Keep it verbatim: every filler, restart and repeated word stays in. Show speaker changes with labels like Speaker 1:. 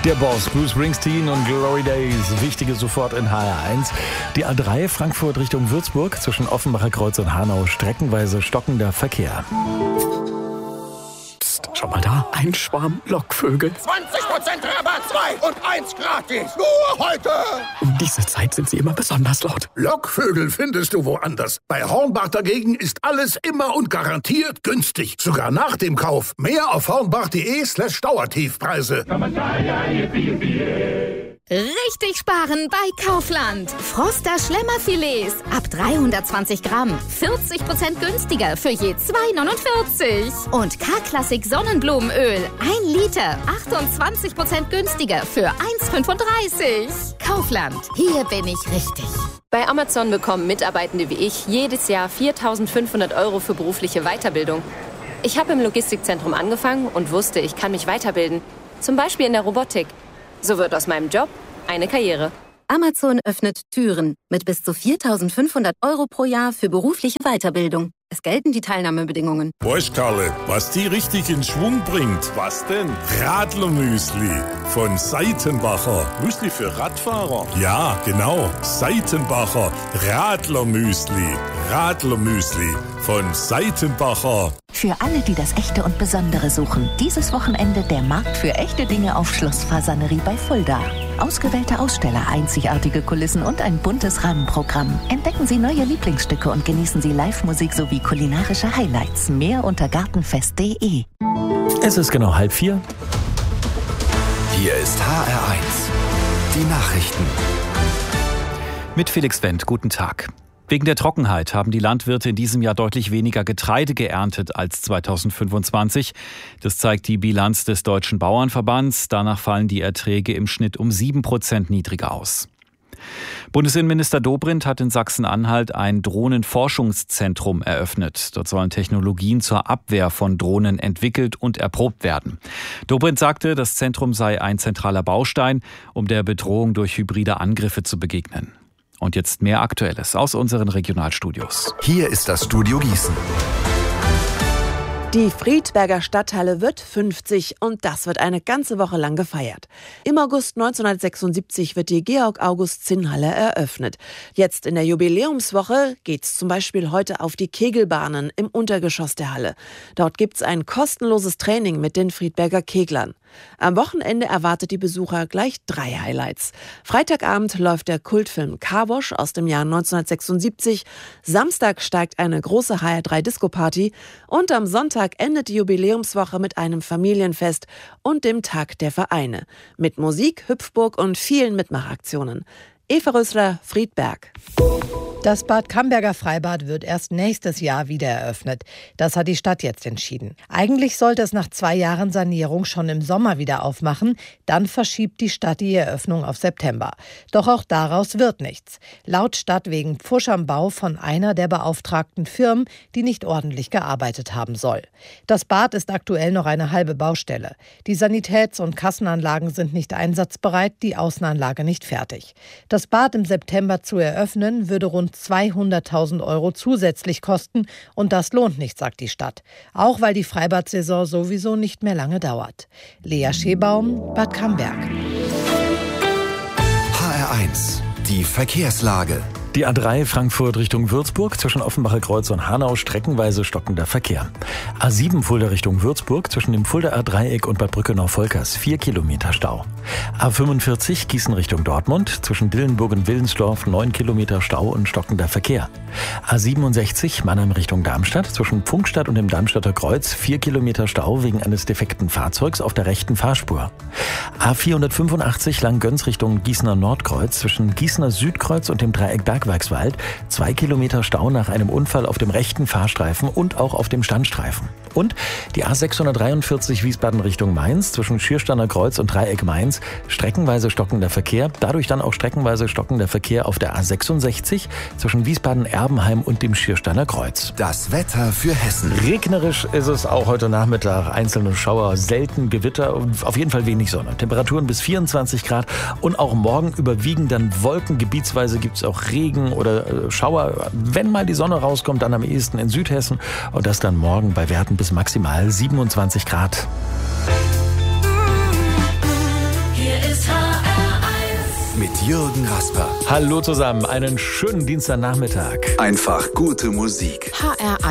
Speaker 1: Der Boss, Bruce Springsteen und Glory Days. Wichtige sofort in H R eins. Die A drei Frankfurt Richtung Würzburg zwischen Offenbacher Kreuz und Hanau streckenweise stockender Verkehr.
Speaker 2: Psst, schau mal da. Ein Schwarm Lockvögel.
Speaker 3: zwanzig Prozent Rabatt, zwei und eins gratis. Nur heute.
Speaker 2: Um diese Zeit sind sie immer besonders laut.
Speaker 3: Lockvögel findest du woanders. Bei Hornbach dagegen ist alles immer und garantiert günstig. Sogar nach dem Kauf. Mehr auf hornbach.de slash Dauertiefpreise.
Speaker 4: Richtig sparen bei Kaufland. Froster Schlemmerfilets ab dreihundertzwanzig Gramm. vierzig Prozent günstiger für je zwei neunundvierzig. Und K-Klassik Sonnenblumenöl. ein Liter. achtundzwanzig Prozent günstiger für eins fünfunddreißig. Kaufland. Hier bin ich richtig.
Speaker 5: Bei Amazon bekommen Mitarbeitende wie ich jedes Jahr viertausendfünfhundert Euro für berufliche Weiterbildung. Ich habe im Logistikzentrum angefangen und wusste, ich kann mich weiterbilden. Zum Beispiel in der Robotik. So wird aus meinem Job eine Karriere.
Speaker 6: Amazon öffnet Türen mit bis zu viertausendfünfhundert Euro pro Jahr für berufliche Weiterbildung. Es gelten die Teilnahmebedingungen.
Speaker 7: Weißt, Karle, was die richtig in Schwung bringt? Was denn? Radlermüsli von Seitenbacher. Müsli für Radfahrer? Ja, genau. Seitenbacher Radlermüsli. Radlermüsli von Seitenbacher.
Speaker 8: Für alle, die das Echte und Besondere suchen, dieses Wochenende der Markt für echte Dinge auf Schloss Fasanerie bei Fulda. Ausgewählte Aussteller, einzigartige Kulissen und ein buntes Rahmenprogramm. Entdecken Sie neue Lieblingsstücke und genießen Sie Live-Musik sowie kulinarische Highlights. Mehr unter gartenfest punkt de.
Speaker 1: Es ist genau halb vier.
Speaker 9: Hier ist H R eins. Die Nachrichten.
Speaker 10: Mit Felix Wendt, guten Tag. Wegen der Trockenheit haben die Landwirte in diesem Jahr deutlich weniger Getreide geerntet als zweitausendfünfundzwanzig. Das zeigt die Bilanz des Deutschen Bauernverbands. Danach fallen die Erträge im Schnitt um sieben Prozent niedriger aus. Bundesinnenminister Dobrindt hat in Sachsen-Anhalt ein Drohnenforschungszentrum eröffnet. Dort sollen Technologien zur Abwehr von Drohnen entwickelt und erprobt werden. Dobrindt sagte, das Zentrum sei ein zentraler Baustein, um der Bedrohung durch hybride Angriffe zu begegnen. Und jetzt mehr Aktuelles aus unseren Regionalstudios.
Speaker 9: Hier ist das Studio Gießen.
Speaker 11: Die Friedberger Stadthalle wird fünfzig und das wird eine ganze Woche lang gefeiert. Im August neunzehnhundertsechsundsiebzig wird die Georg-August-Zinn-Halle eröffnet. Jetzt in der Jubiläumswoche geht's zum Beispiel heute auf die Kegelbahnen im Untergeschoss der Halle. Dort gibt's ein kostenloses Training mit den Friedberger Keglern. Am Wochenende erwartet die Besucher gleich drei Highlights. Freitagabend läuft der Kultfilm Carwash aus dem Jahr neunzehnhundertsechsundsiebzig. Samstag steigt eine große H R drei Disco-Party und am Sonntag endet die Jubiläumswoche mit einem Familienfest und dem Tag der Vereine. Mit Musik, Hüpfburg und vielen Mitmachaktionen. Eva Rösler, Friedberg.
Speaker 12: Das Bad Camberger Freibad wird erst nächstes Jahr wieder eröffnet. Das hat die Stadt jetzt entschieden. Eigentlich sollte es nach zwei Jahren Sanierung schon im Sommer wieder aufmachen. Dann verschiebt die Stadt die Eröffnung auf September. Doch auch daraus wird nichts. Laut Stadt wegen Pfusch am Bau von einer der beauftragten Firmen, die nicht ordentlich gearbeitet haben soll. Das Bad ist aktuell noch eine halbe Baustelle. Die Sanitäts- und Kassenanlagen sind nicht einsatzbereit, die Außenanlage nicht fertig. Das Bad im September zu eröffnen, würde rund zweihunderttausend Euro zusätzlich kosten und das lohnt nicht, sagt die Stadt. Auch weil die Freibad-Saison sowieso nicht mehr lange dauert. Lea Schebaum, Bad Camberg.
Speaker 9: H R eins. Die Verkehrslage.
Speaker 1: Die A drei Frankfurt Richtung Würzburg zwischen Offenbacher Kreuz und Hanau streckenweise stockender Verkehr. A sieben Fulda Richtung Würzburg zwischen dem Fuldaer Dreieck und Bad Brückenau-Volkers vier Kilometer Stau. A fünfundvierzig Gießen Richtung Dortmund zwischen Dillenburg und Willensdorf neun Kilometer Stau und stockender Verkehr. A siebenundsechzig Mannheim Richtung Darmstadt zwischen Pfungstadt und dem Darmstadter Kreuz vier Kilometer Stau wegen eines defekten Fahrzeugs auf der rechten Fahrspur. A vierhundertfünfundachtzig Langgöns Richtung Gießener Nordkreuz zwischen Gießener Südkreuz und dem Dreieck Bergwerkswald zwei Kilometer Stau nach einem Unfall auf dem rechten Fahrstreifen und auch auf dem Standstreifen. Und die A sechshundertdreiundvierzig Wiesbaden Richtung Mainz zwischen Schiersteiner Kreuz und Dreieck Mainz streckenweise stockender Verkehr, dadurch dann auch streckenweise stockender Verkehr auf der A sechsundsechzig zwischen Wiesbaden-Erbenheim und dem Schiersteiner Kreuz.
Speaker 9: Das Wetter für Hessen.
Speaker 1: Regnerisch ist es auch heute Nachmittag, einzelne Schauer, selten Gewitter und auf jeden Fall wenig Sonne. Temperaturen bis vierundzwanzig Grad und auch morgen überwiegen dann Wolken, gebietsweise gibt es auch Regen oder Schauer. Wenn mal die Sonne rauskommt, dann am ehesten in Südhessen und das dann morgen bei Werten bis maximal siebenundzwanzig Grad.
Speaker 13: Hier
Speaker 9: Jürgen Rasper.
Speaker 1: Hallo zusammen, einen schönen Dienstagnachmittag.
Speaker 9: Einfach gute Musik.
Speaker 11: H R eins